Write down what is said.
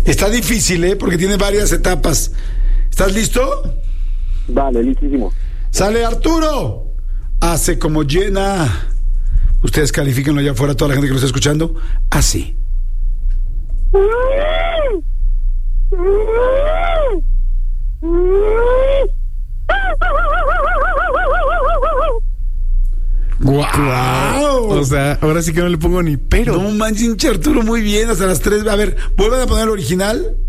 Está difícil, porque tiene varias etapas. ¿Estás listo? Vale, listísimo. Sale Arturo. Hace como llena. Ustedes califíquenlo allá afuera, toda la gente que lo está escuchando. Así. ¡Guau! O sea, ahora sí que no le pongo ni pero. No manches, Arturo, muy bien, hasta las 3. A ver, vuelvan a poner el original.